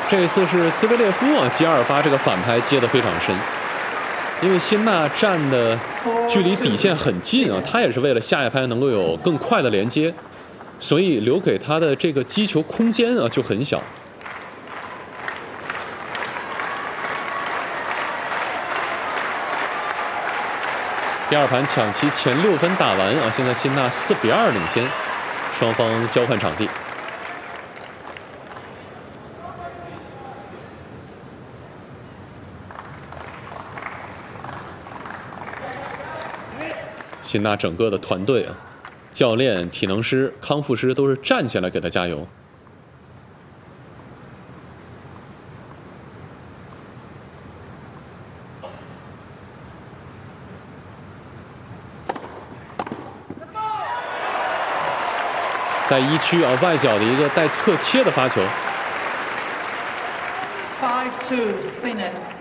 这一次是兹维列夫啊接2发这个反拍接得非常深，因为辛纳站的距离底线很近啊，他也是为了下一拍能够有更快的连接，所以留给他的这个击球空间啊就很小。第2盘抢七前6分打完啊，现在辛纳4比2领先，双方交换场地。辛纳整个的团队啊，教练、体能师、康复师都是站起来给他加油。在1区啊外角的一个带侧切的发球。 5-2 Sinan。